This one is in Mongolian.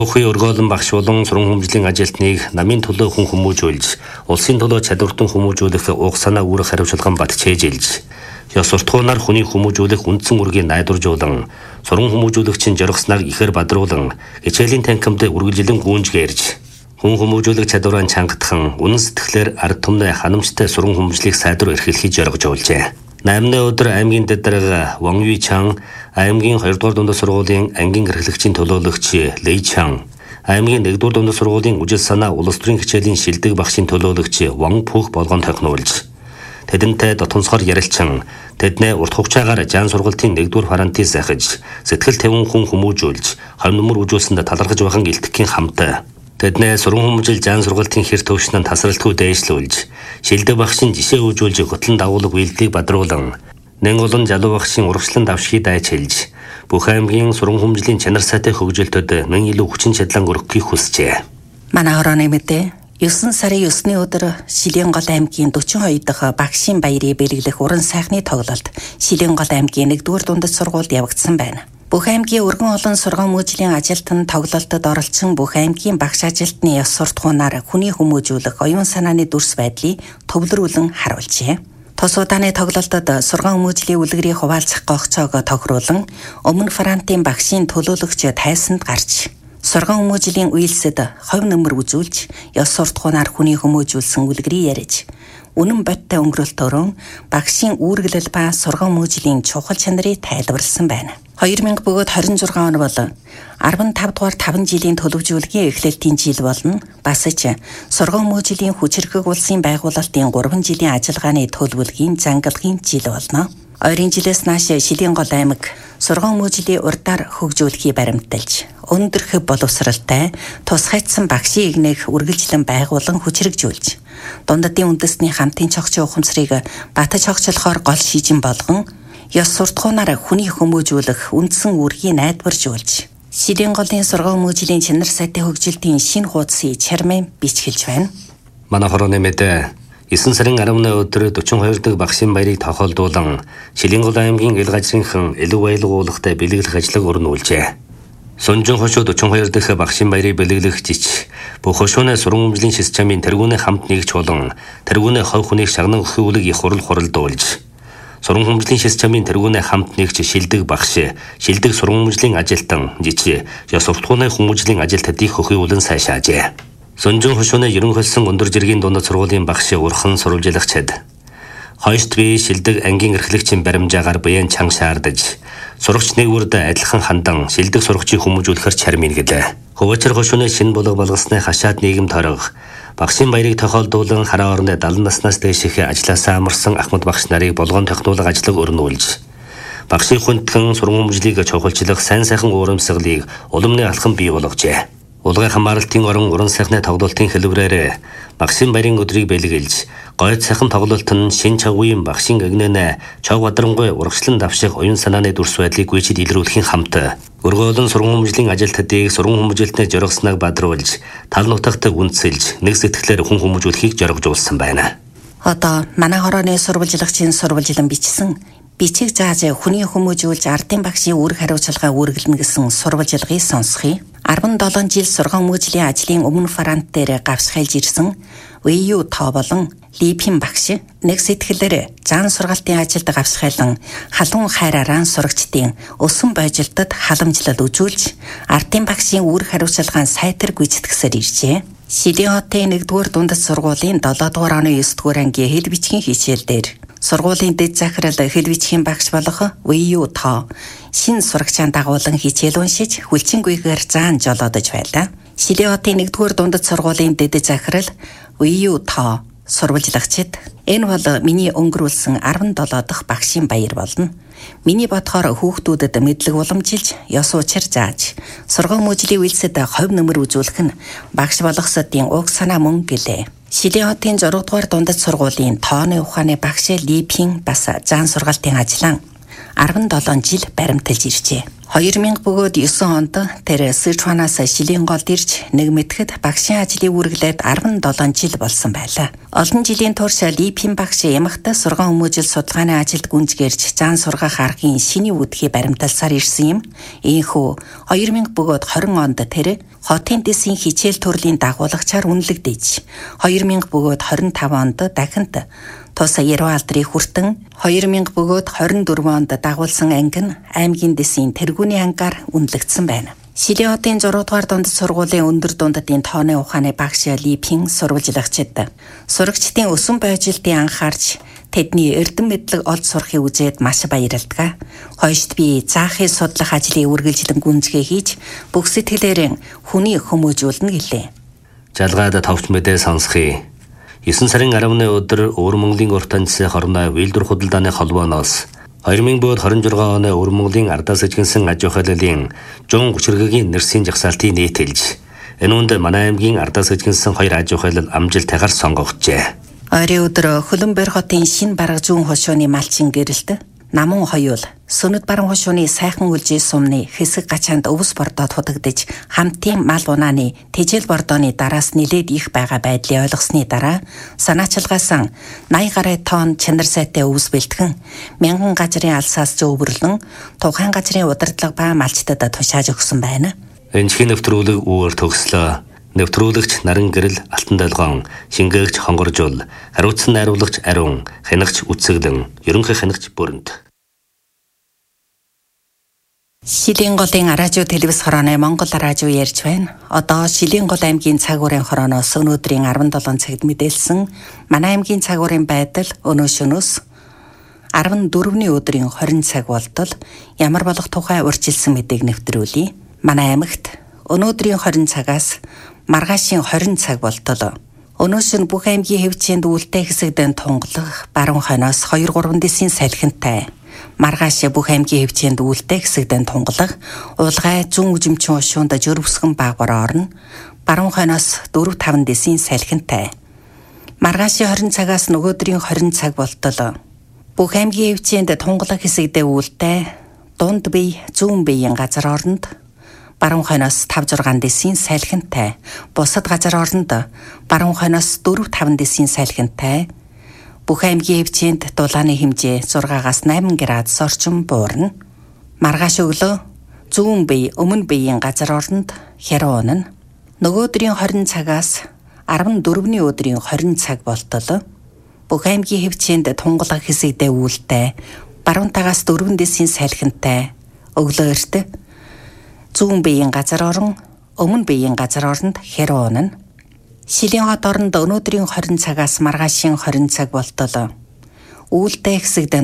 Ухын өргөөлөн багш болон суран хүмжлийн ажилтныг намын төлөө хүн хүмүүжүүлж, улсын төлөө чадвартан хүмүүжүүлэх уг санаа үүрэг хариуцлаган батчээжилж, ёс суртахуунаар хүний хүмүүжүүлэх үндсэн үргийг найдваржуулан, суран хүмүүжүүлэгчин жоргоснаар ихээр бадруулан, хичээлийн танхимд үргэлжлэн гүнжгээрж, хүн хүмүүжүүлэх чадвараа чангатхан, үнэн сэтгэлээр ард түмнээ ханамжтай суран хүмжлийг сайдвар эрхлэхийг жоргожуулжээ. 8-ны өдөр аймгийн дэдрэг Ван Юйчан, аймгийн 2-р дундад сургуулийн ангийн эрхлэгчийн төлөөлөгч Лэй Чан, аймгийн 1-р дундад сургуулийн үжил санаа улс төрийн хичээлийн шилдэг багшийн төлөөлөгч Ван Пүх болгон тохинуулж, тэдэнтэй дотонцохоор ярилцсан, тэднээ урт хугацаагаар жаан сургалтын 1-р парантиз захиж, сэтгэл тавин хүн хүмүүжүүлж, хонь нөмөр үжүүлсэндээ талархаж байхан илтгэхийн хамт тэднээ суран хүмжил жаан сургалтын хэр төвшнөнд тасралтгүй дээшлүүлж, шилдэг багшийн жишээ үзүүлж хөтлөн дагуулга үйлдэлийг бадруулан, нэн олон залуу багшийн урагшлан давшгийг дайчилж, бүх аймгийн суран хүмжлийн чанар сайтай хөгжилтөд мөн илүү хүчин чадлан өргөхийг хүсжээ. Манай хорооны мэдээ 9 сарын 9-ны өдөр Шилэнгол аймгийн 42 дахь багшийн баярыг бэлэглэх уран сайхны тоглолт Шилэнгол аймгийн 1-р дундад сургуульд явагдсан байна. Бүх аймгийн өргөн олон сургууль мужлийн ажилтан тоглолтод оролцсон бүх аймгийн багш ажилтны ёс суртахуунаар хүний хүмүүжүүлэх оюун санааны дүрс байдлыг төвлөрүүлэн харуулжээ. Тус удааны тоглолтод сургууль мужлийн үлгэрийг хуваалцах гогцоог тохируулан өмнө Франтын багшийн төлөөлөгч тайсанд гарч сургууль мужлийн үйлсэд ховь нөмөр үзүүлж ёс суртахуунаар хүний хүмүүжүүлсэн үлгэрийг ярьж үнэн бодтой өнгөрөлтөөрөө багшийн үүргэлэл ба сургууль мужлийн чухал чанарыг тайлбарласан байна. 2000 бөгөөд 26 он бол 15 дугаар 5 жилийн төлөвжүүлгийн эхлэлтийн жил болно. Бас ч сургууль мужлийн хүчирхэг улсын байгуулалтын 3 жилийн ажиллагааны төлөвлөгийн зангалгын жил болно. Ойрын жилээс нааш Шилэнгол аймаг сургууль мужлийн урдаар хөгжүүлэхийг баримталж, өндөр хөв боловсралтай тусгайцсан багшийн игнэх үргэлжлэн байгуулан хүчирхжүүлж, дундадын үндэсний хамтын чогч ухамсарыг батж хогчлохоор гол шижин болгон ёс суртахуунаар хүний хүмүүжүүлэх үндсэн үүргийг найдваржуулж, Шилэнголын сургууль мужлийн чанар сайтай хөгжилтийн шинэ хуудсыг чармын бичгэлж байна. Манай хорооны мэдээ 9 сарын 10-ны өдөр 42 дахь багшийн баярыг тохиолдуулан Шилэнгол аймгийн ил газрынхан элэг баялгуулахтай бэлэглэх ажлыг өрнүүлжээ. Сунжин хошуу 42 дахь багшийн баярыг бэлэглэх жич бүх хошууны суран хүмжлийн системийн тэргүүний хамт нэгж болон тэргүүний хов хүнийг шагнан өгөхүүлэг их хуралдуулж, суран хүмжлийн системийн тэргүүний хамт нэгж шилдэг багш, шилдэг суран хүмжлийн ажилтан жич ёс суртахууны хүмүүжлийн ажилтнуудыг хөхиүүлэн сайшаажээ. Сунжин хошууны ерөн хөлсөн өндөр жиргийн дундад сургуулийн багш урхан сурвалжилагчид хойшд бие шилдэг ангийн эрхлэгчийн баримжаагаар буян чанга шаардаж, сурагч нэг үрд адилхан хандан шилдэг сурагчийг хүмүүжүүлэхээр чармын гэлээ. Хөвөчр хошууны шинэ булга болгосны хашаад нийгэм торог багшийн баярыг тохиолдуулан хараа орны 70 наснаас дээших ажилласаа амарсан ахмад багш нарыг болгон тохиолуулах ажлыг өрнүүлж, багшийн хүндхэн сургууль мужлыг чухалчлах сайн сайхан урамсгалыг уламны алхам бий болгожээ. Улгай хамаарлтын орон уран сайхны тоглолтын хэлбэрээр багшийн баярын өдрийг бэлгэлж, гойд сайхан тоглолт нь шин чагуйн багшийн агнэнэ чог бадрангуй урагшлан давших оюун санааны дүрс байдлыг гүйцэд илрүүлэхийн хамт өргөөлөн сургууль мужлийн ажилтнуудыг сургууль хүмүүжүүлэлтний жоргосныг бадруулж, тал нутагт үнцэлж, нэг сэтгэлээр хүн хүмүүжүүлэхийг жоргожуулсан байна. Одоо манай хорооны сурвалжлагчийн сурвалжлан бичсэн бичиг зааж хүний хүмүүжүүлж ардын багшийн үүрэг хариуцлагаа үүргэлнэ гэсэн сурвалжлагыг сонсхий. 17 жил сургууль мужлийн ажлын өмнө Франт дээр гавсхайлж ирсэн Вэйю Та болон Липин багш нэг сэтгэлээр заан сургалтын ажилд гавсхайлан халуун хайраараа сурагчдын өсөн бойжилтод халамжлал үзүүлж, ардын багшийн үүрэг хариуцлагаа сайтар гүйцэтгсээр иржээ. Шилэнготын 1-р дундад сургуулийн 7-р оны 9-р ангийн хэл бичгийн хичээл дээр сургуулийн дэд захирал хэл бичгийн багш болох Вэйю Та шин сурагчаан дагуулan хичээл уншиж хүлчингүйгээр заан жолоодож байлаа. Шилэнготын 1-р дундад сургуулийн дэд захирал Вэйю Та сурвалжлагчид энэ бол миний өнгөрүүлсэн 17 дахь багшийн баяр болно. Миний бодохоор хүүхдүүдэд мэдлэг уламжилж, ёс учир зааж, сургууль мужлийн үйлсэд ховь нөмөр үзүүлэх нь багш болгосодын уг санаа мөн гэлээ. Шилэнготын 6-р дундад сургуулийн тооны ухааны багш Липин бас заан сургалтын ажиллаан 17 жил баримталж иржээ. 2000 бөгөөд 9 онд тэр Сычуанаас Шилийн голд ирж нэг мэтгэд багшийн ажлыг үргэлээд 17 жил болсон байлаа. Олон жилийн турш Липийн багш ямагт сургаан хүмүүжил судалгааны ажилд гүнзгийрж зан сургах аргын шиний үүдхийг баримталсаар ирсэн юм. Ийхүү 2000 бөгөөд 20 онд тэр хотын дэсийн хичээл төрлийн дагуулагчаар үнэлэгдэж 2000 бөгөөд 25 онд дахинт тус Ерөө алдрыг хүртэн 2000 бөгөөд 24 онд дагуулсан анги нь аймгийн дэсийн тэргүүний ангиар үнэлэгдсэн байна. Шилийн хотын 6 дугаар дундад сургуулийн өндөр дундадын тооны ухааны багш Липийн сурвалжлагчид сурагчдын өсөн бойжилтыг анхаарч тэдний эрдэм мэдлэг олж сурахыг үзээд маш баярлдаг. Хойшд би заахыг судлах ажлыг үргэлжлэн гүнзгий хийж бүх сэтгэлээрээ хүний хүмүүжүүлнэ гэлээ. Жалгаад товч мэдээ сонсхий. 9 сарын 10-ны өдөр Өвөр Монголын урт таньцсан хорноо Вилдүр худалдааны холбооноос 2026 оны Өвөр Монголын ардаас эжгэнсэн аж ахуйллын жун хүчирхгийн нэрсийн жагсаалтыг нийтэлж энэ үнд манай аймгийн ардаас эжгэнсэн 2 аж ахуйлал амжилттайгаар сонгогджээ. Ойрын өдөр Хөлбөмбөр хотын шинэ бараг зүүн хошууны малчин гэрэлд намун хоёул Сүнэт баруун хошууны сайхан үлжийн сумны хэсэг гачаанд өвс бордоод худагдж хамтын мал унааны тэжээл бордооны дараас нилээд их байгаа байдлыг ойлгосны дараа санаачилгаасан 80 гаруй тонн чанар сайтай өвс бэлтгэн 1000 газрын алсаас зөөвөрлөн тухайн газрын удирдлага ба малчтад тушааж өгсөн байна. Энэхийн нэвтрүүлэг үүгээр төгслөө. Нэвтрүүлэгч Наран Гэрэл Алтан Долгоон, шингээгч Хонгоржул, хариуцсан найруулагч Ариун, хянагч Үцэглэн, ерөнхий хянагч Бүрэнт. Шилийн голын радио телевиз хорооны Монгол радио ярьж байна. Одоо Шилийн гол аймгийн цаг уурын хорооноос өнөөдрийн 17 цагт мэдээлсэн манай аймгийн цаг уурын байдал өнөө шөнөөс 14-ний өдрийн 20 цаг болтол ямар болох тухай урьдчилсан мэдээг нэвтрүүлье. Манай аймагт өнөөдрийн 20 цагаас маргаашийн 20 цаг болтол өнөөс нь бүх аймгийн хэвчээнд үүлтэй хэсэгдэн тунгалах баруун хойноос 2-3 дэсийн салхинтай маргааш бүх аймгийн хэвчээнд үүлтэй хэсэгдэн тунгалах улгай зүүн үжимчин хошуунд жөрөвсгөн багвар орно баруун хойноос 4-5 дэсийн салхинтай маргаашийн 20 цагаас нөгөөдрийн 20 цаг болтол бүх аймгийн хэвчээнд тунгалах хэсэгдээ үүлтэй дунд бие зүүн биеийн газар оронд баруун хойноос 5-6 дэсийн салхинтай бусад газар оронд баруун хойноос 4-5 дэсийн салхинтай бүх аймгийн хэвчээнд дулааны хэмжээ 6-аас 8 градус орчим буурна. Маргааш өглөө зүүн бие өмнө биеийн газар оронд хяруу унана. Нөгөөдрийн 20 цагаас 14-ний өдрийн 20 цаг болтол бүх аймгийн хэвчээнд тунгалах хэсэгдээ үүлтэй баруун тагаас 4 дэсийн салхинтай өглөө эрт зүүн биеийн газар орон өмнө биеийн газар оронд хяруу унана. Шилийн хот оронд өнөөдрийн 20 цагаас маргаашийн 20 цаг болтол үүлтэй хэсэгдэн